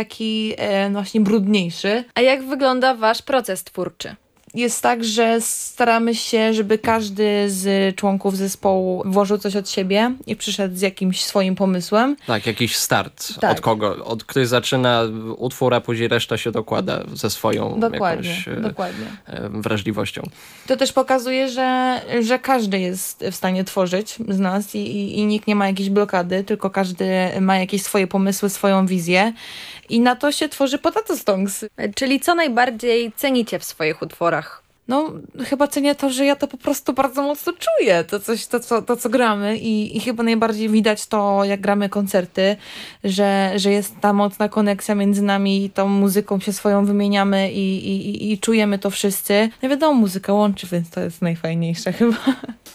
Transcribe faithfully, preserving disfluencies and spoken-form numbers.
taki e, właśnie brudniejszy. A jak wygląda wasz proces twórczy? Jest tak, że staramy się, żeby każdy z członków zespołu włożył coś od siebie i przyszedł z jakimś swoim pomysłem. Tak, jakiś start. Tak. Od kogo? Od ktoś zaczyna utwór, a później reszta się dokłada ze swoją Dokładnie, jakąś e, dokładnie. e, wrażliwością. To też pokazuje, że, że każdy jest w stanie tworzyć z nas i, i, i nikt nie ma jakiejś blokady, tylko każdy ma jakieś swoje pomysły, swoją wizję i na to się tworzy Potato Stonks. Czyli co najbardziej cenicie w swoich utworach? No, chyba cenię to, że ja to po prostu bardzo mocno czuję, to, coś, to, co, to co gramy i, i chyba najbardziej widać to, jak gramy koncerty, że, że jest ta mocna koneksja między nami i tą muzyką się swoją wymieniamy i, i, i, i czujemy to wszyscy. No wiadomo, muzyka łączy, więc to jest najfajniejsze chyba.